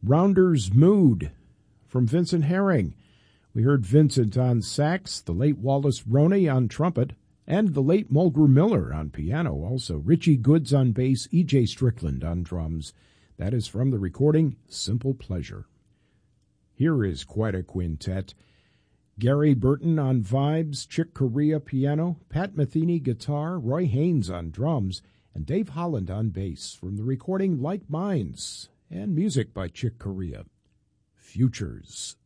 Rounder's Mood from Vincent Herring. We heard Vincent on sax, the late Wallace Roney on trumpet, and the late Mulgrew Miller on piano. Also, Richie Goods on bass, E.J. Strickland on drums. That is from the recording Simple Pleasure. Here is quite a quintet. Gary Burton on vibes, Chick Corea piano, Pat Metheny guitar, Roy Haynes on drums, and Dave Holland on bass from the recording Like Minds, and music by Chick Corea. Futures.